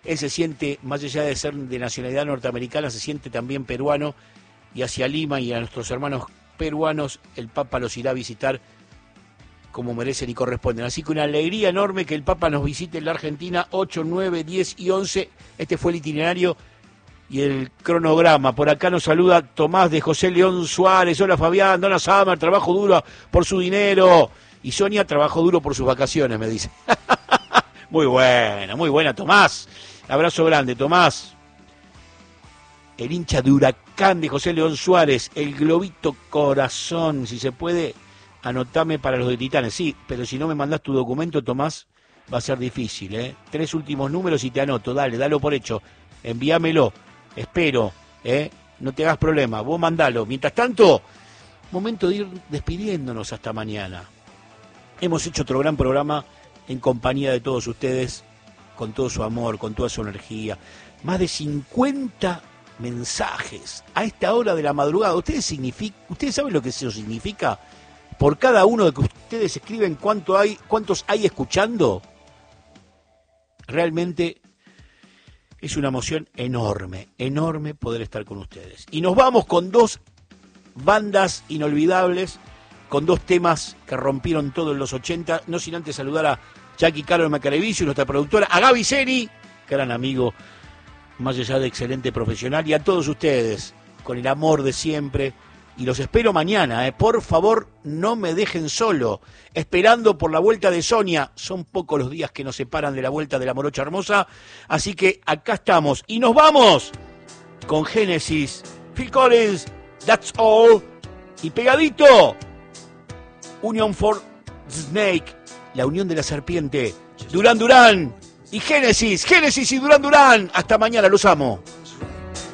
Él se siente, más allá de ser de nacionalidad norteamericana, se siente también peruano, y hacia Lima y a nuestros hermanos peruanos el Papa los irá a visitar como merecen y corresponden. Así que una alegría enorme que el Papa nos visite en la Argentina, 8, 9, 10 y 11. Este fue el itinerario y el cronograma. Por acá nos saluda Tomás de José León Suárez. Hola Fabián, Donna Summer, trabajo duro por su dinero. Y Sonia, trabajo duro por sus vacaciones, me dice. Muy buena Tomás. Abrazo grande, Tomás. El hincha de Huracán de José León Suárez, el globito corazón, si se puede, anotame para los de Titanes. Sí, pero si no me mandás tu documento, Tomás, va a ser difícil, ¿eh? 3 últimos números y te anoto, dalo por hecho, envíamelo, espero, no te hagas problema, vos mandalo. Mientras tanto, momento de ir despidiéndonos hasta mañana. Hemos hecho otro gran programa en compañía de todos ustedes, con todo su amor, con toda su energía. Más de 50 mensajes a esta hora de la madrugada. ¿Ustedes saben lo que eso significa? Por cada uno de que ustedes escriben cuántos hay escuchando. Realmente es una emoción enorme poder estar con ustedes. Y nos vamos con 2 bandas inolvidables, con 2 temas que rompieron todo en los 80, no sin antes saludar a Jackie Carol Macarevicio, nuestra productora, a Gaby Seni, gran amigo, más allá de excelente profesional, y a todos ustedes, con el amor de siempre, y los espero mañana, por favor, no me dejen solo, esperando por la vuelta de Sonia. Son pocos los días que nos separan de la vuelta de la morocha hermosa, así que acá estamos, y nos vamos con Genesis, Phil Collins, That's All, y pegadito, Union for Snake, la unión de la serpiente, Duran Duran y Génesis y Duran Duran. Hasta mañana, los amo.